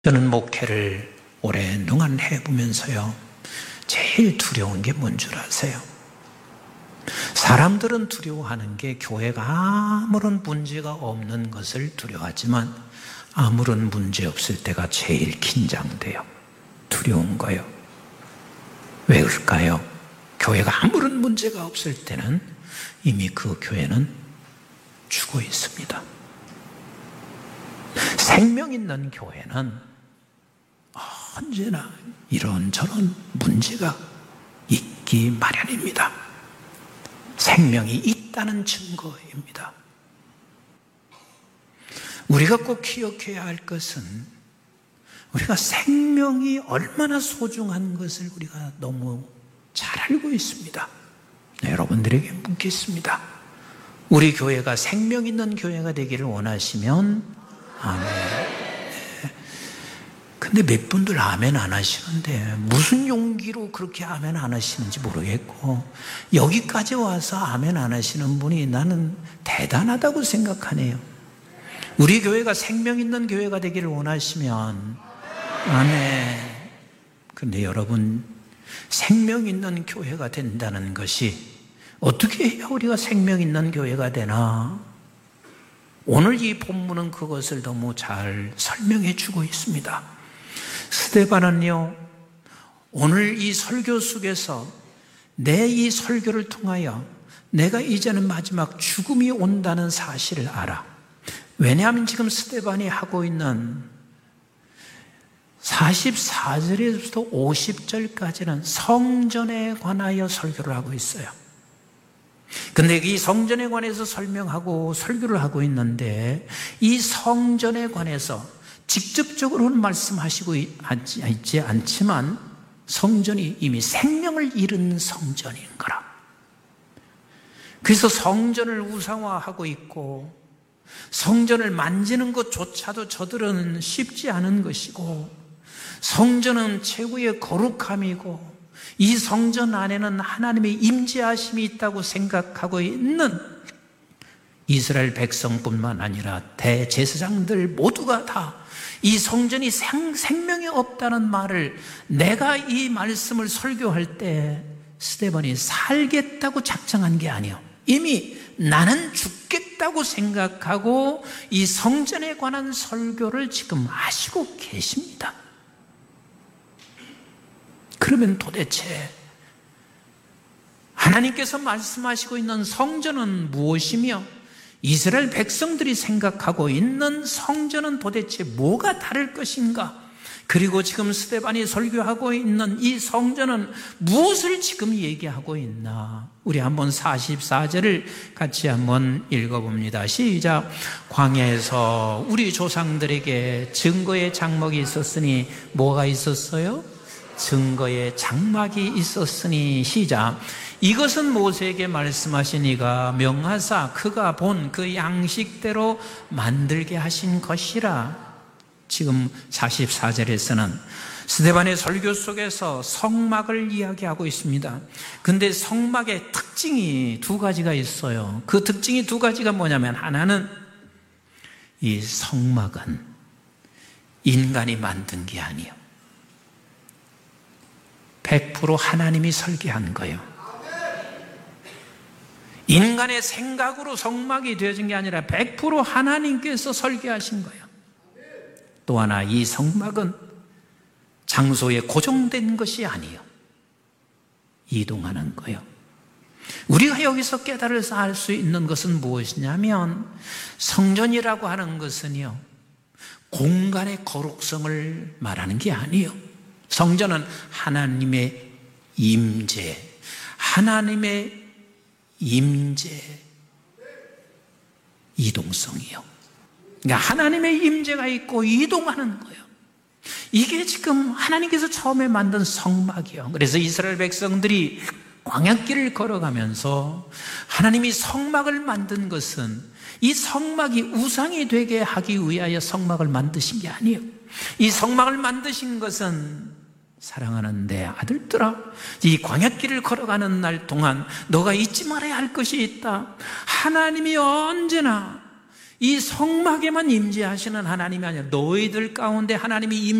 저는 목회를 오랫동안 해보면서요, 제일 두려운 게 뭔 줄 아세요? 사람들은 두려워하는 게 교회가 아무런 문제가 없는 것을 두려워하지만 아무런 문제 없을 때가 제일 긴장돼요. 두려운 거요. 왜 그럴까요? 교회가 아무런 문제가 없을 때는 이미 그 교회는 죽어 있습니다. 생명 있는 교회는 언제나 이런저런 문제가 있기 마련입니다. 생명이 있다는 증거입니다. 우리가 꼭 기억해야 할 것은 우리가 생명이 얼마나 소중한 것을 우리가 너무 잘 알고 있습니다. 여러분들에게 묻겠습니다. 우리 교회가 생명 있는 교회가 되기를 원하시면 아멘. 근데 몇 분들 아멘 안 하시는데 무슨 용기로 그렇게 아멘 안 하시는지 모르겠고, 여기까지 와서 아멘 안 하시는 분이 나는 대단하다고 생각하네요. 우리 교회가 생명 있는 교회가 되기를 원하시면 아멘. 근데 여러분, 생명 있는 교회가 된다는 것이 어떻게 해야 우리가 생명 있는 교회가 되나? 오늘 이 본문은 그것을 너무 잘 설명해 주고 있습니다. 스데반은요, 오늘 이 설교 속에서 내 이 설교를 통하여 내가 이제는 마지막 죽음이 온다는 사실을 알아. 왜냐하면 지금 스데반이 하고 있는 44절에서부터 50절까지는 성전에 관하여 설교를 하고 있어요. 근데 이 성전에 관해서 설명하고 설교를 하고 있는데, 이 성전에 관해서 직접적으로는 말씀하시고 있지 않지만 성전이 이미 생명을 잃은 성전인 거라. 그래서 성전을 우상화하고 있고 성전을 만지는 것조차도 저들은 쉽지 않은 것이고, 성전은 최고의 거룩함이고 이 성전 안에는 하나님의 임재하심이 있다고 생각하고 있는 이스라엘 백성뿐만 아니라 대제사장들 모두가 다 이 성전이 생명이 없다는 말을, 내가 이 말씀을 설교할 때 스데반이 살겠다고 작정한 게 아니에요. 이미 나는 죽겠다고 생각하고 이 성전에 관한 설교를 지금 하시고 계십니다. 그러면 도대체 하나님께서 말씀하시고 있는 성전은 무엇이며 이스라엘 백성들이 생각하고 있는 성전은 도대체 뭐가 다를 것인가? 그리고 지금 스데반이 설교하고 있는 이 성전은 무엇을 지금 얘기하고 있나? 우리 한번 44절을 같이 한번 읽어봅니다. 시작. 광야에서 우리 조상들에게 증거의 장막이 있었으니 뭐가 있었어요? 증거의 장막이 있었으니. 시작. 이것은 모세에게 말씀하신 이가 명하사 그가 본 그 양식대로 만들게 하신 것이라. 지금 44절에서는 스데반의 설교 속에서 성막을 이야기하고 있습니다. 근데 성막의 특징이 두 가지가 있어요. 그 특징이 두 가지가 뭐냐면, 하나는 이 성막은 인간이 만든 게 아니에요. 100% 하나님이 설계한 거예요. 인간의 생각으로 성막이 되어진 게 아니라 100% 하나님께서 설계하신 거예요. 또 하나, 이 성막은 장소에 고정된 것이 아니에요. 이동하는 거예요. 우리가 여기서 깨달아서 알 수 있는 것은 무엇이냐면, 성전이라고 하는 것은요, 공간의 거룩성을 말하는 게 아니에요. 성전은 하나님의 임재, 하나님의 임재, 이동성이요. 그러니까 하나님의 임재가 있고 이동하는 거예요. 이게 지금 하나님께서 처음에 만든 성막이요. 그래서 이스라엘 백성들이 광야길을 걸어가면서 하나님이 성막을 만든 것은 이 성막이 우상이 되게 하기 위하여 성막을 만드신 게 아니에요. 이 성막을 만드신 것은, 사랑하는 내 아들들아, 이 광야길을 걸어가는 날 동안 너가 잊지 말아야 할 것이 있다. 하나님이 언제나 이 성막에만 임재하시는 하나님이 아니라 너희들 가운데 하나님이